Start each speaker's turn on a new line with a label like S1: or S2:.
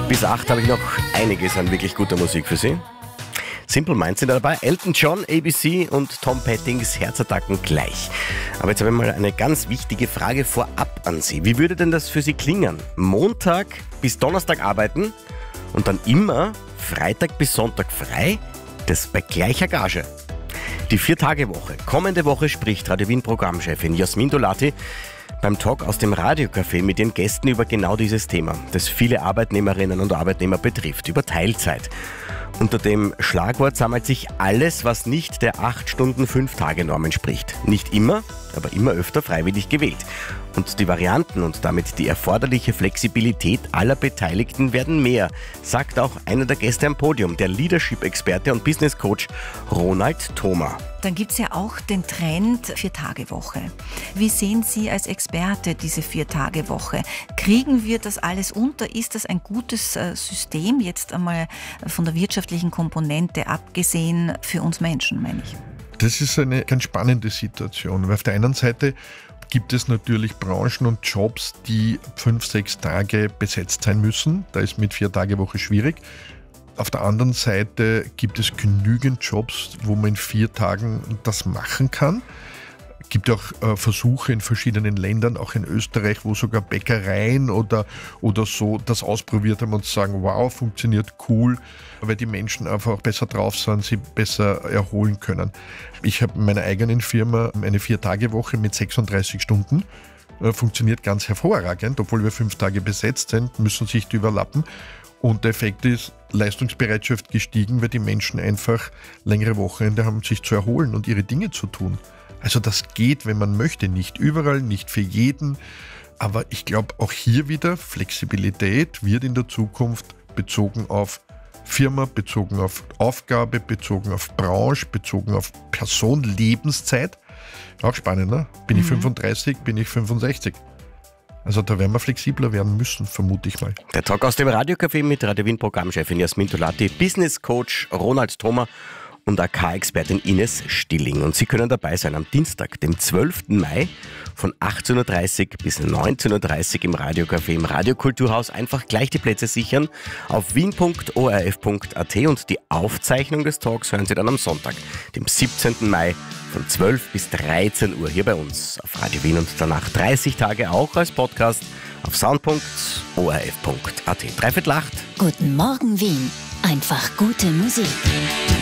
S1: Bis 8 habe ich noch einiges an wirklich guter Musik für Sie. Simple Minds sind dabei, Elton John, ABC und Tom Pettings Herzattacken gleich. Aber jetzt habe ich mal eine ganz wichtige Frage vorab an Sie. Wie würde denn das für Sie klingen? Montag bis Donnerstag arbeiten und dann immer Freitag bis Sonntag frei? Das bei gleicher Gage. Die 4-Tage-Woche. Kommende Woche spricht Radio Wien Programmchefin Jasmin Dolati beim Talk aus dem Radiocafé mit ihren Gästen über genau dieses Thema, das viele Arbeitnehmerinnen und Arbeitnehmer betrifft, über Teilzeit. Unter dem Schlagwort sammelt sich alles, was nicht der 8-Stunden-5-Tage-Norm entspricht. Nicht immer, aber immer öfter freiwillig gewählt. Und die Varianten und damit die erforderliche Flexibilität aller Beteiligten werden mehr, sagt auch einer der Gäste am Podium, der Leadership-Experte und Business-Coach Ronald Thoma.
S2: Dann gibt es ja auch den Trend 4-Tage-Woche. Wie sehen Sie als Experte diese 4-Tage-Woche? Kriegen wir das alles unter? Ist das ein gutes System, jetzt einmal von der wirtschaftlichen Komponente abgesehen, für uns Menschen, meine ich?
S3: Das ist eine ganz spannende Situation, weil auf der einen Seite gibt es natürlich Branchen und Jobs, die 5-6 Tage besetzt sein müssen. Da ist mit 4-Tage-Woche schwierig. Auf der anderen Seite gibt es genügend Jobs, wo man in 4 Tagen das machen kann. Es gibt auch Versuche in verschiedenen Ländern, auch in Österreich, wo sogar Bäckereien oder so das ausprobiert haben und sagen, wow, funktioniert cool, weil die Menschen einfach besser drauf sind, sie besser erholen können. Ich habe in meiner eigenen Firma eine 4-Tage-Woche mit 36 Stunden. Funktioniert ganz hervorragend, obwohl wir 5 Tage besetzt sind, müssen sich die überlappen. Und der Effekt ist, Leistungsbereitschaft gestiegen, weil die Menschen einfach längere Wochenende haben, sich zu erholen und ihre Dinge zu tun. Also das geht, wenn man möchte, nicht überall, nicht für jeden. Aber ich glaube, auch hier wieder, Flexibilität wird in der Zukunft bezogen auf Firma, bezogen auf Aufgabe, bezogen auf Branche, bezogen auf Person, Lebenszeit. Auch spannend, ne? Bin ich 35, bin ich 65? Also da werden wir flexibler werden müssen, vermute ich mal.
S1: Der Talk aus dem Radiocafé mit Radio Wien Programmchefin Jasmin Dolati, Business Coach Ronald Thoma und AK-Expertin Ines Stilling. Und Sie können dabei sein am Dienstag, dem 12. Mai von 18.30 Uhr bis 19.30 Uhr im Radiocafé im Radiokulturhaus. Einfach gleich die Plätze sichern auf wien.orf.at und die Aufzeichnung des Talks hören Sie dann am Sonntag, dem 17. Mai von 12 bis 13 Uhr hier bei uns auf Radio Wien und danach 30 Tage auch als Podcast auf sound.orf.at. 7:45.
S4: Guten Morgen Wien. Einfach gute Musik.